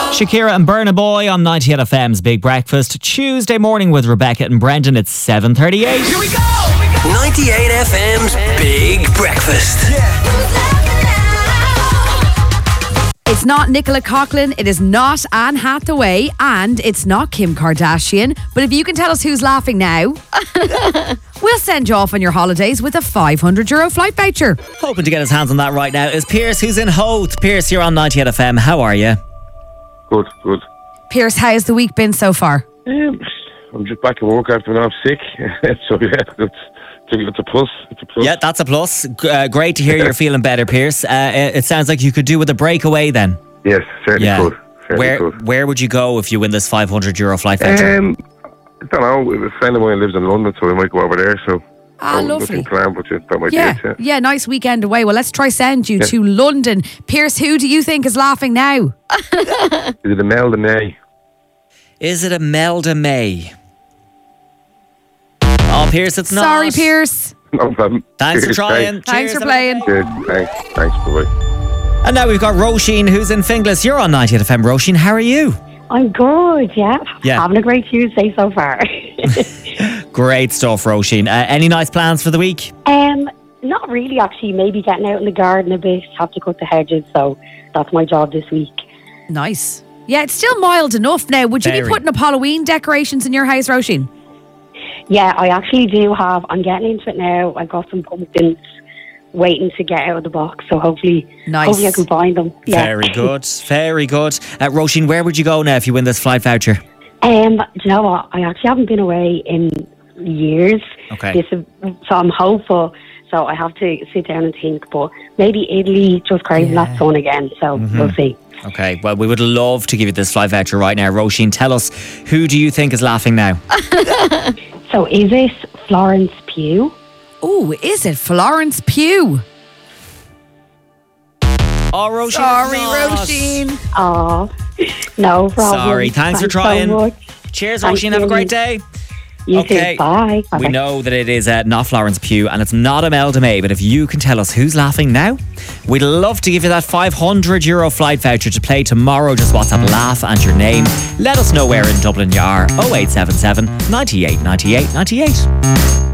Shakira and Burna Boy on 98 FM's Big Breakfast. Tuesday morning with Rebecca and Brendan. It's 7:38. Here we go! 98 FM's Big Breakfast. It's not Nicola Coughlan, it is not Anne Hathaway, and it's not Kim Kardashian. But if you can tell us who's laughing now, we'll send you off on your holidays with a €500 flight voucher. Hoping to get his hands on that right now is Pierce, who's in Howth. Pierce, you're on 98 FM. How are you? Good. Pierce, how's the week been so far? I'm just back at work after being off sick. So yeah, it's a plus. Yeah, that's a plus. Great to hear you're feeling better, Pierce. It sounds like you could do with a breakaway then. Yes, certainly could. Where would you go if you win this €500 flight voucher? I don't know. A friend of mine lives in London, so we might go over there. So lovely. Nothing planned, but that might be it. Yeah, nice weekend away. Well, let's try send you to London. Pierce, who do you think is laughing now? Is it Imelda May? Is it Imelda May? Oh, Pierce, it's not. Sorry, Pierce. No problem. Thanks for trying. Thanks for playing. Cheers. Thanks. Bye-bye. And now we've got Roisin, who's in Finglas. You're on 98 FM. Roisin, how are you? I'm good, yeah. Having a great Tuesday so far. Great stuff, Roisin. Any nice plans for the week? Not really, actually. Maybe getting out in the garden a bit. Have to cut the hedges, so that's my job this week. Nice. Yeah, it's still mild enough now. Would you be putting up Halloween decorations in your house, Roisin? Yeah, I actually do have. I'm getting into it now. I've got some pumpkins waiting to get out of the box, so hopefully I can find them. Yeah. Very good. Roisin, where would you go now if you win this flight voucher? Do you know what? I actually haven't been away in years. Okay. So I'm hopeful. So I have to sit down and think, but maybe Italy, just craving that sun again. So we'll see. Okay, well, we would love to give you this flight voucher right now. Roisin, tell us, who do you think is laughing now? So is it Florence Pugh? Oh, is it Florence Pugh? Oh, Roisin. Sorry, Roisin. Oh, no problem. Sorry, thanks for trying. So much. Cheers, Roisin. Have a great day. You too. Bye. We know that it is not Florence Pugh and it's not Imelda May, but if you can tell us who's laughing now, we'd love to give you that €500 flight voucher to play tomorrow. Just WhatsApp laugh and your name. Let us know where in Dublin you are. 0877 98 98 98.